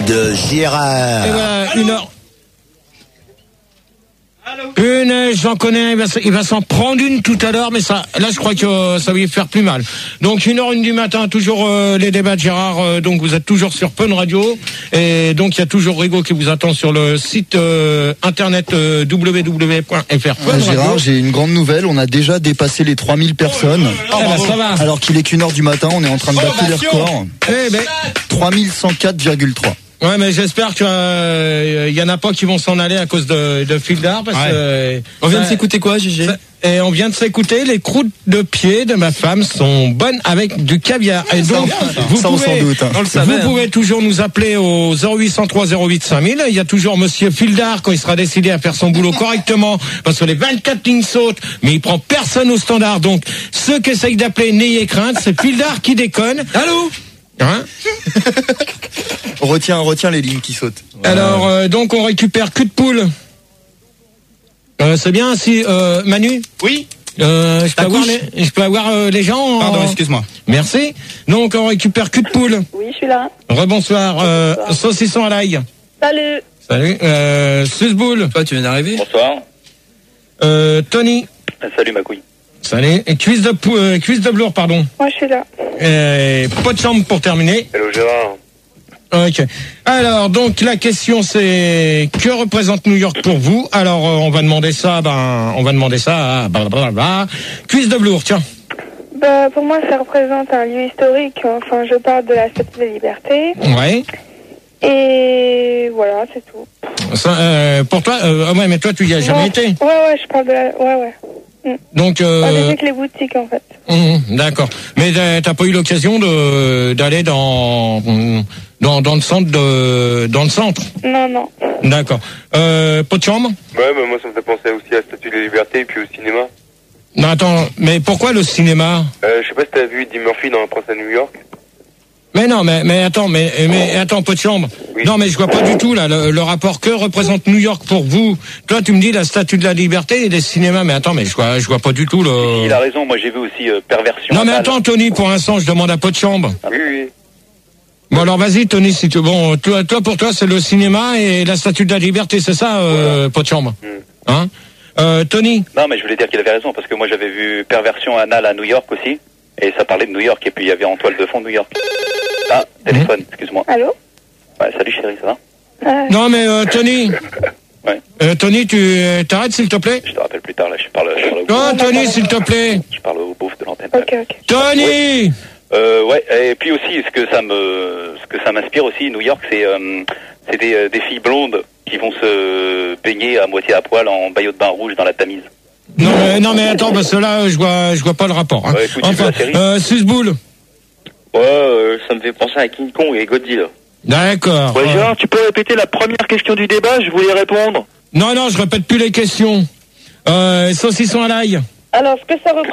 de Gérard. Et voilà, une heure. J'en connais, il va s'en prendre une tout à l'heure, mais ça, là, je crois que ça va lui faire plus mal. Donc, 1h01 du matin, toujours les débats de Gérard. Donc, vous êtes toujours sur Fun Radio. Et donc, il y a toujours Rigo qui vous attend sur le site internet www.fr. Gérard, j'ai une grande nouvelle. On a déjà dépassé les 3000 personnes. Ça va. Alors qu'il est qu'1h du matin, on est en train de battre les records. 3104,3. Ouais, mais j'espère que y en a pas qui vont s'en aller à cause de fil d'art, parce que on vient de s'écouter quoi, Gégé? Et on vient de s'écouter, les croûtes de pied de ma femme sont bonnes avec du caviar. Et donc, vous pouvez toujours nous appeler au 0803 08 5000. Il y a toujours monsieur Fildard quand il sera décidé à faire son boulot correctement, parce que les 24 lignes sautent, mais il prend personne au standard. Donc, ceux qui essayent d'appeler, n'ayez crainte, c'est Fildard qui déconne. Allô? Hein? Retiens les lignes qui sautent. Alors, donc on récupère cul de poule. C'est bien si Manu. Oui. Je peux avoir les gens. Pardon, excuse-moi. Merci. Donc on récupère cul de poule. Oui, je suis là. Rebonsoir. Saucisson à l'ail. Salut. Salut. Susboule. Toi, tu viens d'arriver. Bonsoir. Tony. Salut ma couille. Salut. Et cuisse de velours, pardon. Moi, je suis là. Pot de chambre pour terminer. Hello Gérard. Ok. Alors, donc, la question, c'est que représente New York pour vous? Alors, on va demander ça à cuisse de velours, tiens. Bah, pour moi, ça représente un lieu historique. Enfin, je parle de la Statue de la Liberté. Ouais. Et voilà, c'est tout. Ça, pour toi, ouais, mais toi, tu y as jamais été. Ouais, je parle de la... Ouais. Donc, avec les boutiques, en fait. D'accord. Mais t'as pas eu l'occasion d'aller dans le centre. Non. D'accord. Pot de chambre? Ouais, bah moi ça me fait penser aussi à la Statue de la Liberté et puis au cinéma. Non, attends, mais pourquoi le cinéma? Je sais pas si t'as vu Eddie Murphy dans Un Prince à New York. Mais non, mais attends, pot de chambre. Oui. Non, mais je vois pas du tout là le rapport que représente New York pour vous. Toi, tu me dis la Statue de la Liberté et les cinémas, mais attends, mais je vois pas du tout le. Il a raison, moi j'ai vu aussi Perversion. Non, mais attends, Tony, pour l'instant, je demande à pot de chambre. Oui. Bon, alors vas-y, Tony, si tu bon, toi pour toi, c'est le cinéma et la Statue de la Liberté, c'est ça, pot de chambre. Hein? Tony. Non, mais je voulais dire qu'il avait raison parce que moi j'avais vu Perversion anale à New York aussi et ça parlait de New York et puis il y avait en toile de fond New York. Ah, téléphone, excuse-moi. Allô? Ouais, salut chérie, ça va? Non, mais Tony. Ouais. Tony, tu t'arrêtes s'il te plaît? Je te rappelle plus tard, là, je parle au Non, Tony, s'il te plaît. Je parle au bouffe de l'antenne. Ok. Tony! Oui. Ouais, et puis aussi, ce que ça m'inspire aussi, New York, c'est des filles blondes qui vont se baigner à moitié à poil en maillot de bain rouge dans la Tamise. Non, mais attends, parce que là, je vois pas le rapport. Hein. Ouais, écoute, enfin, Susboule. Ouais, ça me fait penser à King Kong et Godzilla. D'accord. Ouais, Gérard, tu peux répéter la première question du débat? Je voulais répondre. Non, je répète plus les questions. Saucisson à l'ail. Alors, ce que ça représente